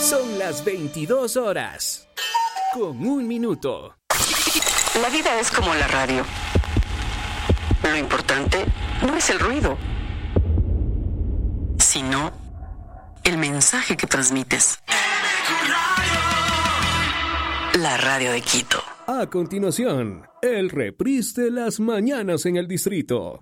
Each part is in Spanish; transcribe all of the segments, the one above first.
Son las 22 horas, con 1 minuto. La vida es como la radio. Lo importante no es el ruido, sino el mensaje que transmites. La radio de Quito. A continuación, el reprise de las mañanas en el distrito.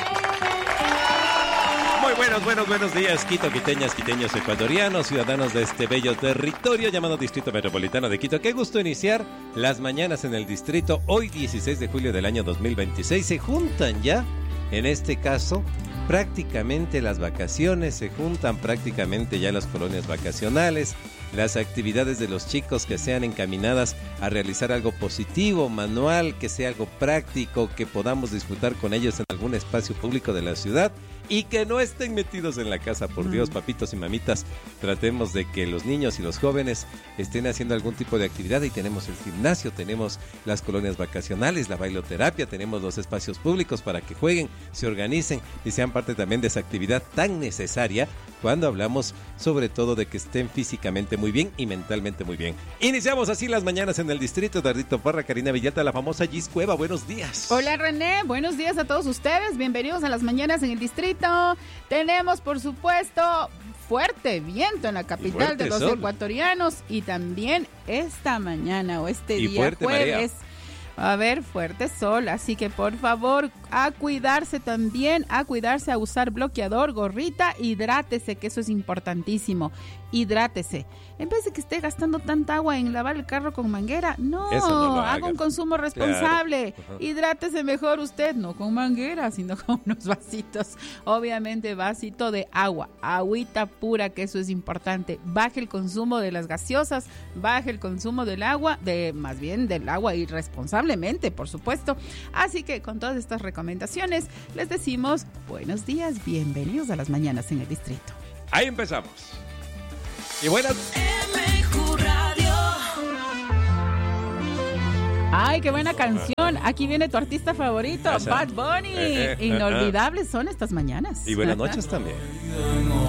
Muy buenos días, Quito, quiteñas, quiteños, ecuatorianos, ciudadanos de este bello territorio llamado Distrito Metropolitano de Quito. Qué gusto iniciar las mañanas en el distrito. Hoy, 16 de julio del año 2026, se juntan ya, en este caso, prácticamente las vacaciones, se juntan prácticamente ya las colonias vacacionales, las actividades de los chicos que sean encaminadas a realizar algo positivo, manual, que sea algo práctico, que podamos disfrutar con ellos en algún espacio público de la ciudad y que no estén metidos en la casa, por Dios, papitos y mamitas. Tratemos de que los niños y los jóvenes estén haciendo algún tipo de actividad y tenemos el gimnasio, tenemos las colonias vacacionales, la bailoterapia, tenemos los espacios públicos para que jueguen, se organicen y sean parte también de esa actividad tan necesaria cuando hablamos sobre todo de que estén físicamente muy bien y mentalmente muy bien. Iniciamos así las mañanas en el distrito. Dardito Parra, Karina Villata, la famosa Gis Cueva, buenos días. Hola René, buenos días a todos ustedes, bienvenidos a las mañanas en el distrito. Tenemos por supuesto fuerte viento en la capital de los ecuatorianos y también esta mañana o este día jueves marea. Va a haber fuerte sol, así que por favor a cuidarse también, a cuidarse, a usar bloqueador, gorrita, hidrátese, que eso es importantísimo, hidrátese. En vez de que esté gastando tanta agua en lavar el carro con manguera, no haga un consumo responsable, claro. Hidrátese mejor usted, no con manguera, sino con unos vasitos, obviamente vasito de agua, agüita pura, que eso es importante. Baje el consumo de las gaseosas, baje el consumo del agua, más bien del agua irresponsablemente, por supuesto. Así que con todas estas recomendaciones les decimos buenos días, bienvenidos a las mañanas en el distrito. Ahí empezamos. Y buenas. Ay, qué buena canción. Aquí viene tu artista favorito, Bad Bunny. Inolvidables son estas mañanas. Y buenas noches también.